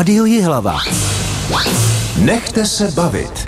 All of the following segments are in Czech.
Rádio Jihlava. Nechte se bavit.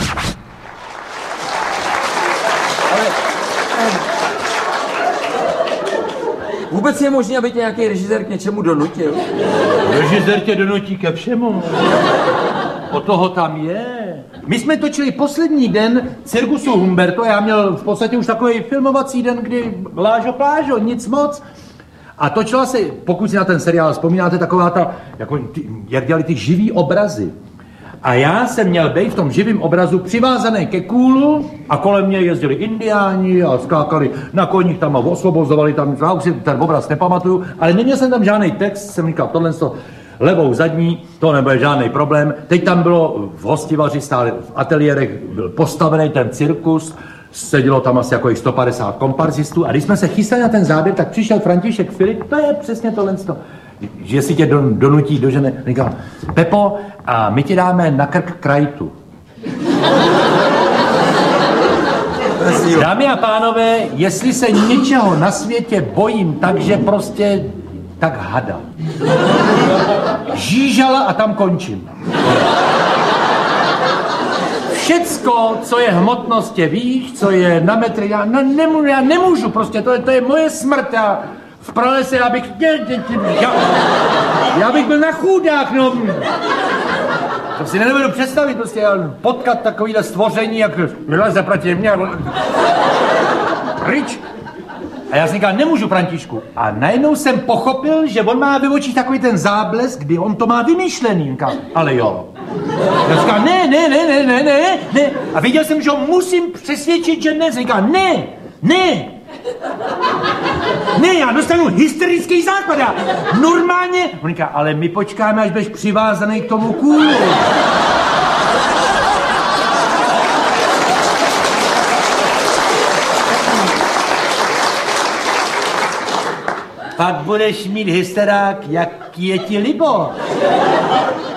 Vůbec je možné, aby tě nějaký režisér k něčemu donutil? Režisér tě donutí ke všemu. O toho tam je. My jsme točili poslední den cirkusu Humberto, já měl v podstatě už takový filmovací den, kdy Lážo plážo, nic moc. A točila se, pokud si na ten seriál vzpomínáte, taková ta, jako jak dělali ty živý obrazy. A já jsem měl být v tom živém obrazu přivázaný ke kůlu a kolem mě jezdili indiáni a skákali na koních tam a osvobozovali tam, já už si ten obraz nepamatuju, ale neměl jsem tam žádný text, jsem říkal, tohle levou zadní, to nebude žádný problém. Teď tam bylo v Hostivaři, stále v ateliérech byl postavený ten cirkus, sedělo tam asi jako 150 komparzistů a když jsme se chystali na ten záběr, tak přišel František Filip, to je přesně tohle, že si tě donutí, dožene. Říkal, Pepo, a my ti dáme na krk krajtu. Dámy a pánové, jestli se něčeho na světě bojím, takže prostě tak hada. Žížala a tam končím. Všecko, co je hmotnost, je víš, co je na metry, já nemůžu prostě, to je moje smrt, v pralese já bych byl na chůdách, no. To si nedovedu představit, prostě potkat takovýhle stvoření, jak vyleze proti mě, ryč. A já si říkal, nemůžu, Františku. A najednou jsem pochopil, že on má ve očích takový ten záblesk, kdy on to má vymyšlený. Říkal, ale jo. Já říkal, ne. A viděl jsem, že ho musím přesvědčit, že ne. Říkal, ne, já dostanu hysterický základ. Já normálně. On říká, ale my počkáme, až budeš přivázaný k tomu kůlu. Pak budeš mít hysterák, jak je ti libo.